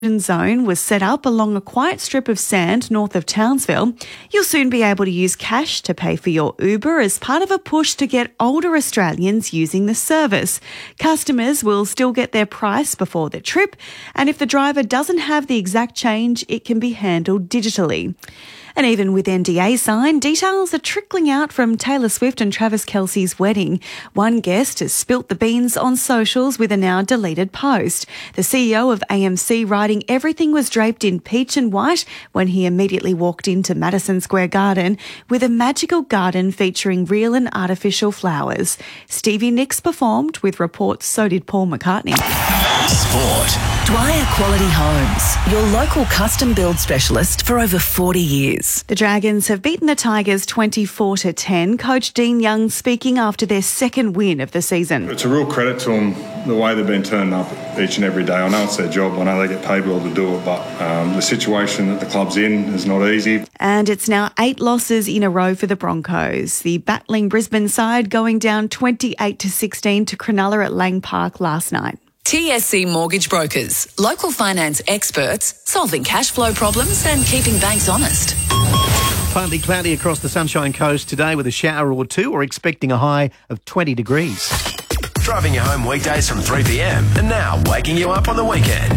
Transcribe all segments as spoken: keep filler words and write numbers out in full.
zone was set up along a quiet strip of sand north of Townsville. You'll soon be able to use cash to pay for your Uber as part of a push to get older Australians using the service. Customers will still get their price before the trip, and if the driver doesn't have the exact change, it can be handled digitally. And even with N D A signed, details are trickling out from Taylor Swift and Travis Kelce's wedding. One guest has spilt the beans on socials with a now deleted post. The C E O of A M C writing everything was draped in peach and white when he immediately walked into Madison Square Garden with a magical garden featuring real and artificial flowers. Stevie Nicks performed, with reports so did Paul McCartney. Sport. Dwyer Quality Homes, your local custom build specialist for over forty years. The Dragons have beaten the Tigers twenty-four to ten. Coach Dean Young speaking after their second win of the season. It's a real credit to them, the way they've been turning up each and every day. I know it's their job. I know they get paid well to do it, but um, the situation that the club's in is not easy. And it's now eight losses in a row for the Broncos. The battling Brisbane side going down twenty-eight to sixteen to Cronulla at Lang Park last night. T S C Mortgage Brokers, local finance experts, solving cash flow problems and keeping banks honest. Partly cloudy across the Sunshine Coast today with a shower or two. We're expecting a high of twenty degrees. Driving you home weekdays from three p m and now waking you up on the weekend.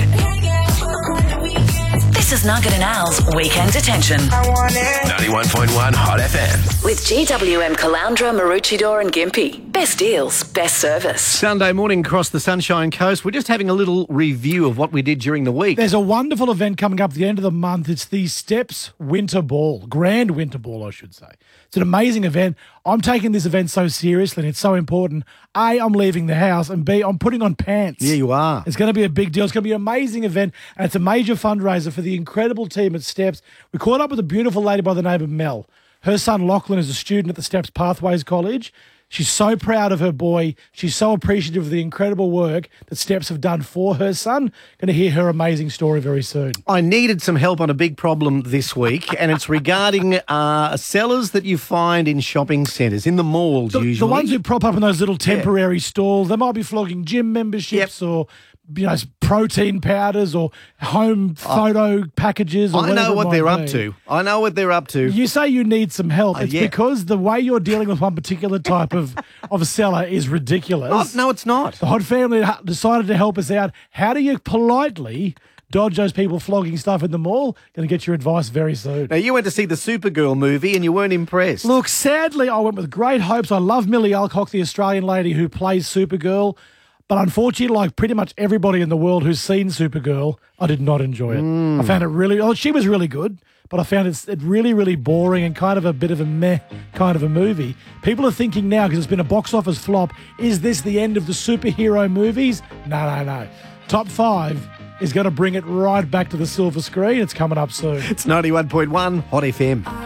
This is Nugget and Al's Weekend Detention. ninety-one point one Hot F M. With G W M Caloundra, Maroochydore and Gympie. Best deals, best service. Sunday morning across the Sunshine Coast. We're just having a little review of what we did during the week. There's a wonderful event coming up at the end of the month. It's the Steps Winter Ball, Grand Winter Ball, I should say. It's an amazing event. I'm taking this event so seriously and it's so important. A, I'm leaving the house, and B, I'm putting on pants. Yeah, you are. It's going to be a big deal. It's going to be an amazing event, and it's a major fundraiser for the incredible team at Steps. We caught up with a beautiful lady by the name of Mel. Her son Lachlan is a student at the Steps Pathways College. She's so proud of her boy. She's so appreciative of the incredible work that Steps have done for her son. Going to hear her amazing story very soon. I needed some help on a big problem this week, and it's regarding uh, sellers that you find in shopping centres, in the malls the, usually. The ones who prop up in those little temporary yeah. stalls. They might be flogging gym memberships yep. or you know, protein powders or home photo oh, packages. Or I know what they're be. up to. I know what they're up to. You say you need some help. Uh, it's yeah. because the way you're dealing with one particular type of, of a seller is ridiculous. Oh, no, it's not. The Hot Family decided to help us out. How do you politely dodge those people flogging stuff in the mall? Going to get your advice very soon. Now, you went to see the Supergirl movie and you weren't impressed. Look, sadly, I went with great hopes. I love Millie Alcock, the Australian lady who plays Supergirl. But unfortunately, like pretty much everybody in the world who's seen Supergirl, I did not enjoy it. Mm. I found it really... Oh, she was really good, but I found it, it really, really boring and kind of a bit of a meh kind of a movie. People are thinking now, because it's been a box office flop, is this the end of the superhero movies? No, no, no. Top five is going to bring it right back to the silver screen. It's coming up soon. It's ninety-one point one Hot F M.